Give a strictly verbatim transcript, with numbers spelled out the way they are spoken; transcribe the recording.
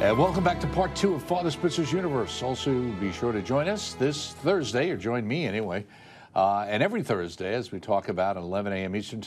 And welcome back to part two of Father Spitzer's Universe. Also, be sure to join us this Thursday, or join me anyway, uh, and every Thursday as we talk about at eleven a m Eastern Time.